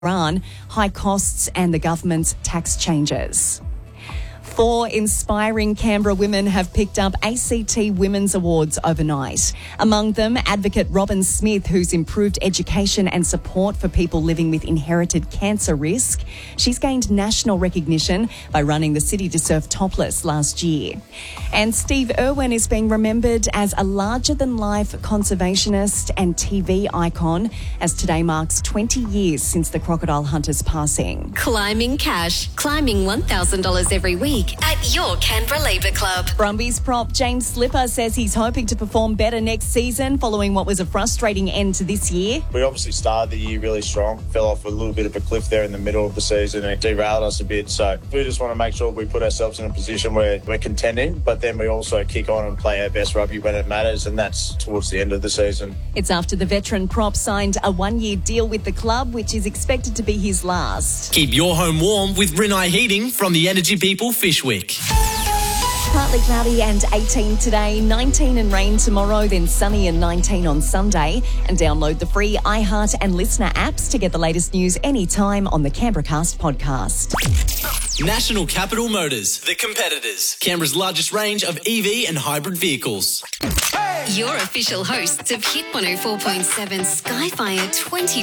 Iran, high costs and the government's tax changes. 4 inspiring Canberra women have picked up ACT Women's Awards overnight. Among them, advocate Robin Smith, who's improved education and support for people living with inherited cancer risk. She's gained national recognition by running the City to Surf Topless last year. And Steve Irwin is being remembered as a larger-than-life conservationist and TV icon, as today marks 20 years since the crocodile hunter's passing. Climbing cash. Climbing $1,000 every week at your Canberra Labour Club. Brumbies prop James Slipper says he's hoping to perform better next season following what was a frustrating end to this year. We obviously started the year really strong, fell off a little bit of a cliff there in the middle of the season and it derailed us a bit. So we just want to make sure we put ourselves in a position where we're contending, but then we also kick on and play our best rugby when it matters, and that's towards the end of the season. It's after the veteran prop signed a 1-year deal with the club, which is expected to be his last. Keep your home warm with Rinnai Heating from the Energy People Fishwick. Partly cloudy and 18 today, 19 and rain tomorrow, then sunny and 19 on Sunday. And download the free iHeart and Listener apps to get the latest news anytime on the Canberra Cast podcast. National Capital Motors, the competitors. Canberra's largest range of EV and hybrid vehicles. Your official hosts of Hit 104.7 Skyfire 20